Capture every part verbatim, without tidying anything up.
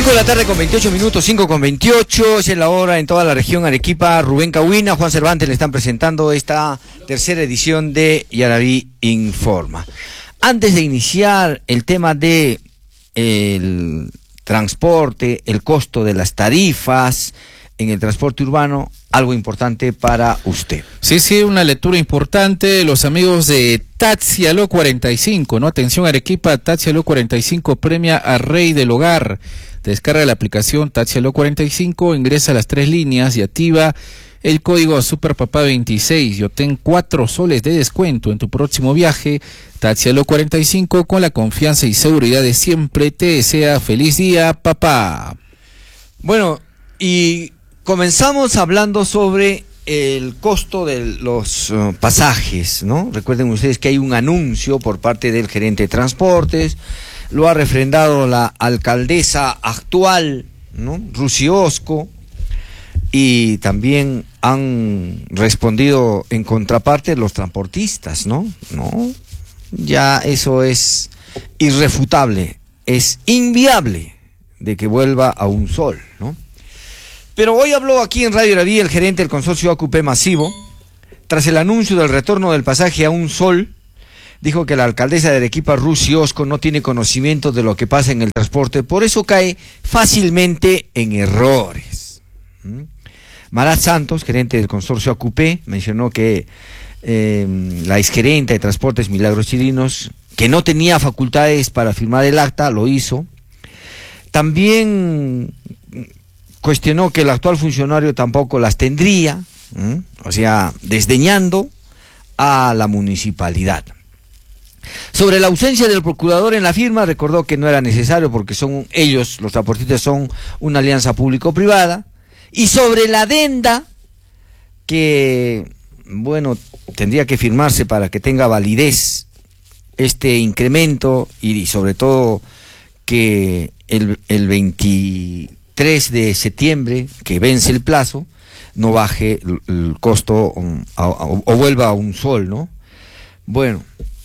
cinco de la tarde con veintiocho minutos, cinco con veintiocho, es la hora en toda la región Arequipa. Rubén Cahuina, Juan Cervantes le están presentando esta tercera edición de Yaraví Informa. Antes de iniciar el tema de el transporte, el costo de las tarifas en el transporte urbano, algo importante para usted. Sí, sí, una lectura importante. Los amigos de Taxi Aló cuarenta y cinco, ¿no? Atención Arequipa, Taxi Aló cuarenta y cinco premia a Rey del Hogar. Descarga la aplicación Taxi Aló cuarenta y cinco, ingresa a las tres líneas y activa el código SUPERPAPA veintiséis y obtén cuatro soles de descuento en tu próximo viaje. Taxi Aló cuarenta y cinco, con la confianza y seguridad de siempre, te desea feliz día, papá. Bueno, y comenzamos hablando sobre el costo de los uh, pasajes, ¿no? Recuerden ustedes que hay un anuncio por parte del gerente de transportes, lo ha refrendado la alcaldesa actual, ¿no? Rusi Osco, y también han respondido en contraparte los transportistas, ¿no? No, ya eso es irrefutable, es inviable de que vuelva a un sol, ¿no? Pero hoy habló aquí en Radio Yaraví el gerente del consorcio A Q P Masivo, tras el anuncio del retorno del pasaje a un sol. Dijo que la alcaldesa de Arequipa, Rusi Osco, no tiene conocimiento de lo que pasa en el transporte, por eso cae fácilmente en errores. ¿Mm? Marat Santos, gerente del consorcio A Q P, mencionó que eh, la exgerente de Transportes Milagros Chirinos, que no tenía facultades para firmar el acta, lo hizo. También cuestionó que el actual funcionario tampoco las tendría, ¿eh? O sea, desdeñando a la municipalidad. Sobre la ausencia del procurador en la firma, recordó que no era necesario porque son ellos, los transportistas, son una alianza público-privada. Y sobre la adenda, que, bueno, tendría que firmarse para que tenga validez este incremento y sobre todo que el, el veintitrés de septiembre, que vence el plazo, no baje el, el costo um, a, a, o vuelva a un sol, ¿no? Bueno,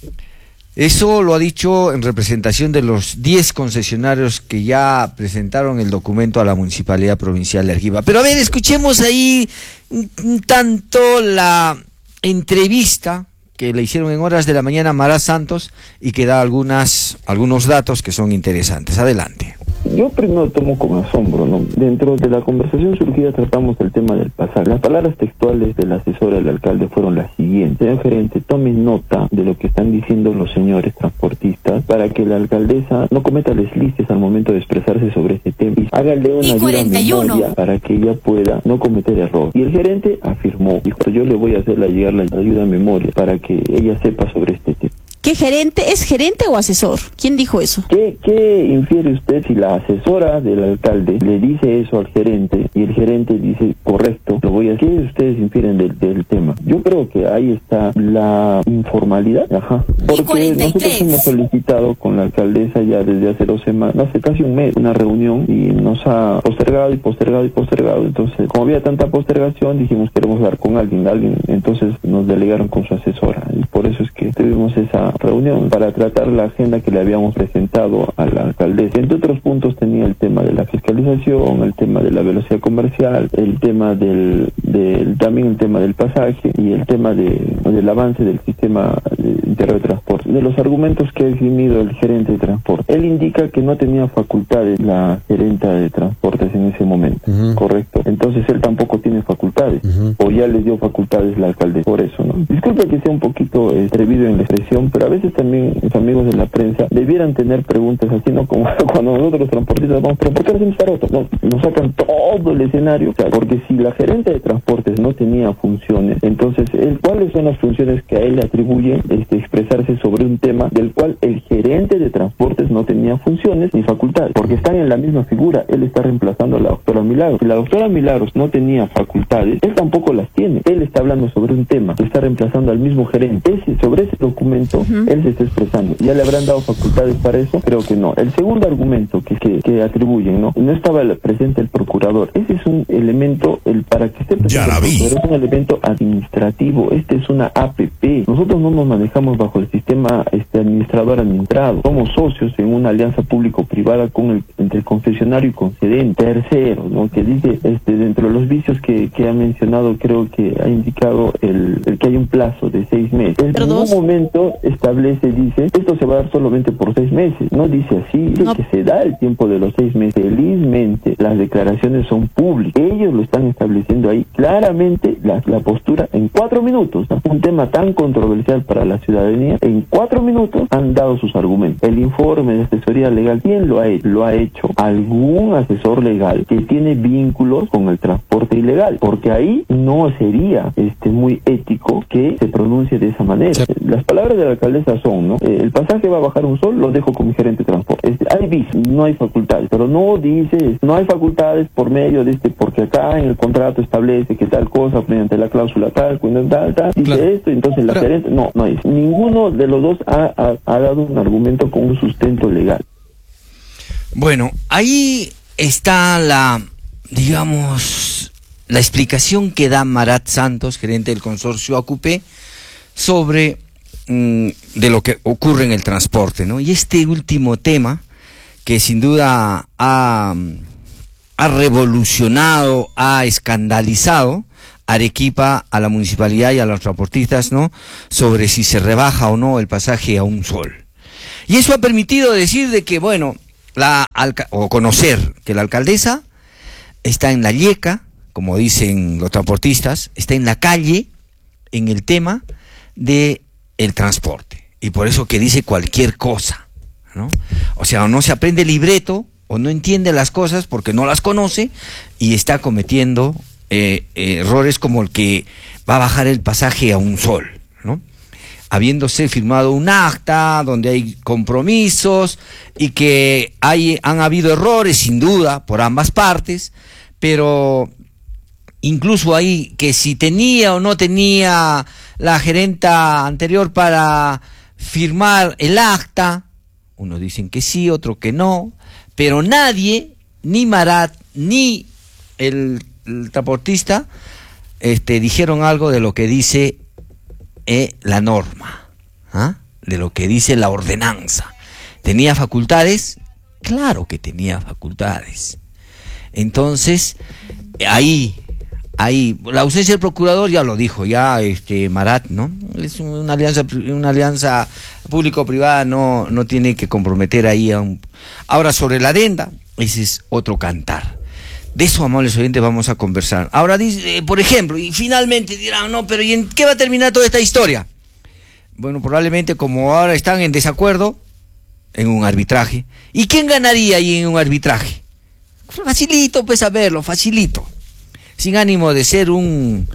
eso lo ha dicho en representación de los diez concesionarios que ya presentaron el documento a la Municipalidad Provincial de Arequipa. Pero a ver, escuchemos ahí un, un tanto la entrevista que le hicieron en horas de la mañana a Marat Santos y que da algunas, algunos datos que son interesantes. Adelante. Yo primero tomo con asombro, ¿no? Dentro de la conversación surgida tratamos el tema del pasaje. Las palabras textuales de la asesora del alcalde fueron las siguientes: señor gerente, tome nota de lo que están diciendo los señores transportistas para que la alcaldesa no cometa deslices al momento de expresarse sobre este tema. Y hágale una ayuda memoria para que ella pueda no cometer error. Y el gerente afirmó, dijo, yo le voy a hacerle llegar la ayuda a memoria para que ella sepa sobre este tema. ¿Qué gerente? ¿Es gerente o asesor? ¿Quién dijo eso? ¿Qué, qué infiere usted si la asesora del alcalde le dice eso al gerente y el gerente dice, correcto, lo voy a hacer? ¿Qué ustedes infieren del, del tema? Yo creo que ahí está la informalidad, ajá. Porque nosotros hemos solicitado con la alcaldesa ya desde hace dos semanas, hace casi un mes, una reunión y nos ha postergado y postergado y postergado. Entonces, como había tanta postergación, dijimos, queremos hablar con alguien, alguien. Entonces nos delegaron con su asesora y por eso es que tuvimos esa reunión para tratar la agenda que le habíamos presentado a la alcaldesa. Entre otros puntos tenía el tema de la fiscalización, el tema de la velocidad comercial, el tema del, del también el tema del pasaje y el tema de, del avance del sistema interior de transporte. De los argumentos que ha definido el gerente de transporte, él indica que no tenía facultades la gerenta de transportes en ese momento, uh-huh. Correcto. Entonces él tampoco tiene facultades, uh-huh. O ya le dio facultades la alcaldesa, por eso, ¿no? Disculpe que sea un poquito atrevido en la expresión, pero a veces también los amigos de la prensa debieran tener preguntas así, ¿no? Como cuando nosotros los transportistas vamos, pero ¿por qué hacemos paroto? No, nos sacan todo el escenario, o sea, porque si la gerente de transportes no tenía funciones, entonces, él, ¿cuáles son las funciones que a él le atribuyen este, expresarse sobre un tema del cual el gerente de transportes no tenía funciones ni facultades? Porque están en la misma figura, él está reemplazando a la doctora Milagros. Si la doctora Milagros no tenía facultades, él tampoco las tiene. Él está hablando sobre un tema, está reemplazando al mismo gerente. Ese, sobre ese documento, uh-huh. Él se está expresando. ¿Ya le habrán dado facultades para eso? Creo que no. El segundo argumento que, que, que atribuyen, ¿no? No estaba presente el procurador. Ese es un elemento, el para que esté presente el procurador, es un elemento administrativo. Este es una A P P. Nosotros no nos manejamos bajo el sistema este administrador administrado. Somos socios en una alianza público-privada con el entre el concesionario y concedente. Tercero, ¿no? Que dice, este, dentro de los vicios que, que ha mencionado, creo que ha indicado el, el que hay un plazo de seis meses. En ningún dos. momento establece, dice, esto se va a dar solamente por seis meses. No dice así, dice No. que se da el tiempo de los seis meses. Felizmente, las declaraciones son públicas. Ellos lo están estableciendo ahí claramente, la, la postura en cuatro minutos. ¿No? Un tema tan controversial para la ciudadanía, en cuatro minutos han dado sus argumentos. El informe de asesoría legal, ¿quién lo ha hecho? Lo ha hecho algún asesor legal que tiene vínculos con el transporte ilegal, porque ahí no sería este muy ético que se pronuncie de esa manera. Sí. Las palabras de la alcaldesa son, ¿no? Eh, el pasaje va a bajar un sol, lo dejo con mi gerente de transporte. Este, hay vicios, no hay facultades, pero no dice, no hay facultades por medio de este, porque acá en el contrato establece que tal cosa, mediante la cláusula tal, tal, tal, dice claro. Esto, entonces la pero... gerente, no, no hay. Ninguno de los dos ha, ha, ha dado un argumento con un sustento legal. Bueno, ahí está la, digamos, la explicación que da Marat Santos, gerente del consorcio A Q P, sobre mm, de lo que ocurre en el transporte, ¿no? Y este último tema, que sin duda ha, ha revolucionado, ha escandalizado a Arequipa, a la municipalidad y a los transportistas, ¿no? Sobre si se rebaja o no el pasaje a un sol. Y eso ha permitido decir de que, bueno, la alca- o conocer que la alcaldesa está en la yeca, como dicen los transportistas, está en la calle en el tema de el transporte, y por eso que dice cualquier cosa, ¿no? O sea, o no se aprende el libreto, o no entiende las cosas porque no las conoce, y está cometiendo eh, eh, errores como el que va a bajar el pasaje a un sol, ¿no? Habiéndose firmado un acta donde hay compromisos y que hay, han habido errores sin duda por ambas partes, pero incluso ahí que si tenía o no tenía la gerenta anterior para firmar el acta, unos dicen que sí, otros que no, pero nadie, ni Marat, ni el, el transportista, este, dijeron algo de lo que dice Eh, la norma, ¿ah? De lo que dice la ordenanza. ¿Tenía facultades? Claro que tenía facultades. Entonces, ahí, ahí, la ausencia del procurador ya lo dijo, ya este Marat, ¿no? Es una alianza, una alianza público-privada, no, no tiene que comprometer ahí a un... Ahora, sobre la adenda, ese es otro cantar. De eso, amables oyentes, vamos a conversar. Ahora dice, eh, por ejemplo, y finalmente dirán, no, pero ¿y en qué va a terminar toda esta historia? Bueno, probablemente como ahora están en desacuerdo, en un arbitraje. ¿Y quién ganaría ahí en un arbitraje? Facilito, pues, saberlo, facilito. Sin ánimo de ser un,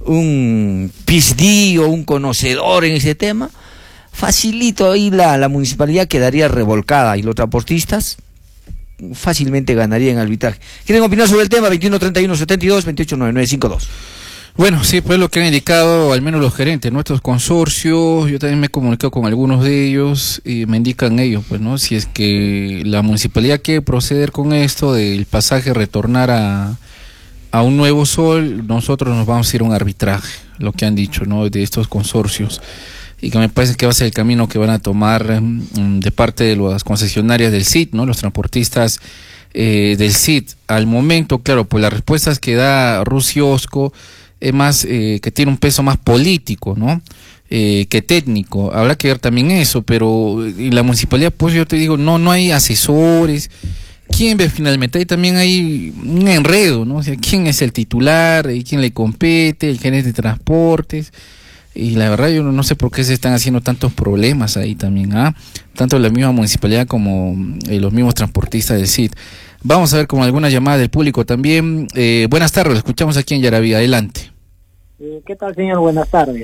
un P H D o un conocedor en ese tema, facilito ahí la, la municipalidad quedaría revolcada y los transportistas fácilmente ganaría en arbitraje. ¿Quieren opinar sobre el tema? veintiuno treinta y uno setenta y dos veintiocho noventa y nueve cincuenta y dos. Bueno, sí, pues lo que han indicado al menos los gerentes, nuestros consorcios, yo también me he comunicado con algunos de ellos y me indican ellos, pues, ¿no? Si es que la municipalidad quiere proceder con esto del pasaje retornar a, a un nuevo sol, nosotros nos vamos a ir a un arbitraje, lo que han dicho, ¿no? De estos consorcios. Y que me parece que va a ser el camino que van a tomar um, de parte de las concesionarias del C I T, ¿no? Los transportistas eh, del C I T. Al momento, claro, pues las respuestas que da Rusiosco es más, eh, que tiene un peso más político, ¿no? Eh, que técnico. Habrá que ver también eso, pero en la municipalidad, pues yo te digo, no, no hay asesores. ¿Quién ve finalmente? Ahí también hay un enredo, ¿no? O sea, ¿quién es el titular? ¿Quién le compete? ¿El gerente de transportes? Y la verdad yo no sé por qué se están haciendo tantos problemas ahí también, ¿ah? Tanto la misma municipalidad como eh, los mismos transportistas del C I T. Vamos a ver con alguna llamada del público también. Eh, buenas tardes, lo escuchamos aquí en Yaravía, adelante. Eh, ¿Qué tal, señor? Buenas tardes.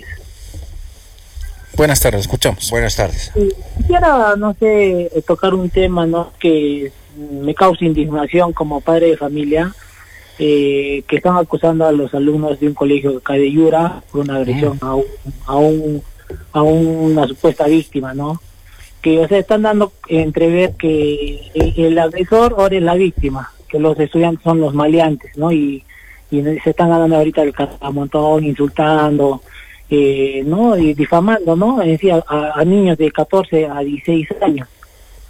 Buenas tardes, escuchamos. Buenas tardes. Eh, quisiera, no sé, tocar un tema, ¿no? Que me causa indignación como padre de familia. Eh, que están acusando a los alumnos de un colegio acá de Yura por una agresión a un, a un a una supuesta víctima, ¿no? Que o sea están dando entrever que el agresor ahora es la víctima, que los estudiantes son los maleantes, ¿no? Y, y se están ganando ahorita el cartamontón, insultando, eh, ¿no? Y difamando, ¿no? Es decir, a, a niños de catorce a dieciséis años.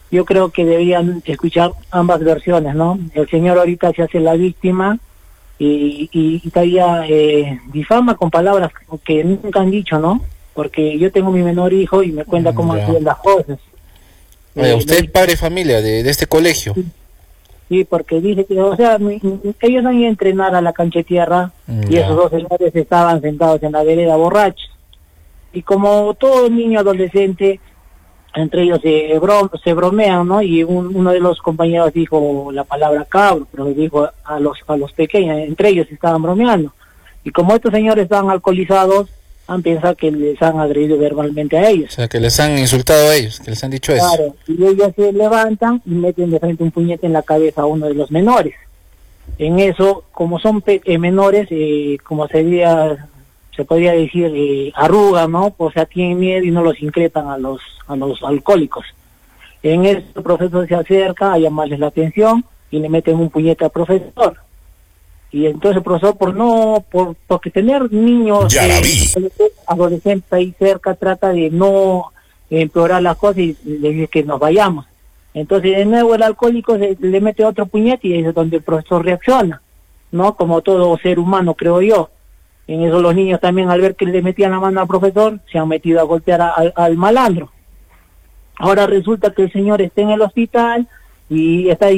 yo creo que deberían escuchar ambas versiones, ¿no? El señor ahorita se hace la víctima y, y, y todavía eh, difama con palabras que nunca han dicho, ¿no? Porque yo tengo mi menor hijo y me cuenta cómo Ya. hacían las cosas. Oye, Eh, usted le- padre de familia de, de este colegio. Sí, porque dice que, o sea, mi- mi- ellos han ido a entrenar a la cancha de tierra y Ya. esos dos señores estaban sentados en la vereda borrachos. Y como todo niño adolescente, entre ellos se, brom se bromean, ¿no? Y un- uno de los compañeros dijo la palabra cabro, pero dijo a los a los pequeños, entre ellos estaban bromeando. Y como estos señores estaban alcoholizados, han pensado que les han agredido verbalmente a O ellos. sea, que les han insultado a ellos, que les han dicho eso. Claro, y ellos se levantan y meten de frente un puñete en la cabeza a uno de los menores. En eso, como son pe- eh, menores, eh, como sería, se podría decir, eh, arrugan, ¿no? O sea, tienen miedo y no los increpan a los, a los alcohólicos. En eso el profesor se acerca a llamarles la atención y le meten un puñete al profesor. Y entonces el profesor, por no, por porque tener niños, Ya la eh, vi. adolescentes ahí cerca, trata de no empeorar las cosas y le dice que nos vayamos. Entonces de nuevo el alcohólico se, le mete otro puñete y ahí es donde el profesor reacciona, ¿no? Como todo ser humano, creo yo. En eso los niños también, al ver que le metían la mano al profesor, se han metido a golpear a- al- al malandro. Ahora resulta que el señor está en el hospital y está